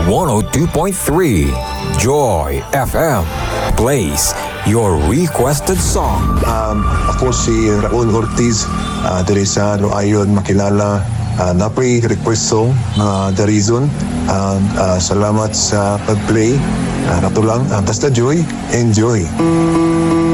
102.3 Joy FM plays your requested song. Ako si Raul Ortiz, dari sa Ayon Makilala. Napay request song, The Reason. Salamat sa pag-play. Nato lang, basta Joy, enjoy.